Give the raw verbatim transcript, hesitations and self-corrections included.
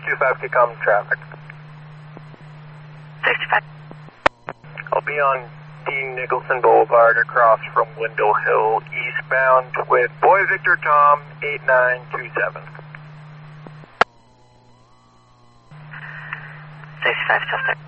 two five, kick on traffic. sixty-five. I'll be on D. Nicholson Boulevard across from Window Hill, eastbound with Boy Victor Tom, eight nine two seven. sixty-five, suspect.